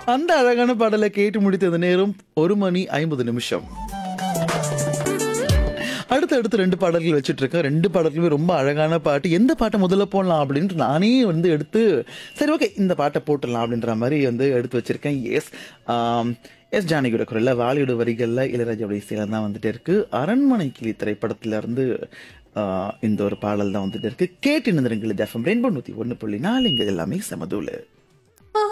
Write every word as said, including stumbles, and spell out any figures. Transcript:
அந்த அழகான பாடலை கேட்டு முடித்தது நேரம் ஒரு மணி ஐம்பது நிமிஷம். அடுத்து அடுத்து ரெண்டு பாடல்கள் வச்சுட்டு இருக்கேன். ரெண்டு பாடல்களுமே ரொம்ப அழகான பாட்டு. எந்த பாட்டை முதல்ல போடலாம் அப்படின்ட்டு நானே வந்து எடுத்து சரி ஓகே இந்த பாட்டை போட்டுடலாம் அப்படின்ற மாதிரி வந்து எடுத்து வச்சிருக்கேன். எஸ் எஸ் ஜானகியோட குரலில் வாலியோட வரிகளில் இளையராஜாவுடைய இசையில தான் வந்துட்டு இருக்கு. அரண்மனை கிளி திரைப்படத்துல இருந்து ஆஹ் இந்த ஒரு பாடல் தான் வந்துட்டு இருக்கு. கேட்டு நிறுங்கள் எஃப்எம் ரெயின்போ நூற்றி ஒன்று புள்ளி நாலு இங்கே எல்லாமே சமதூளு.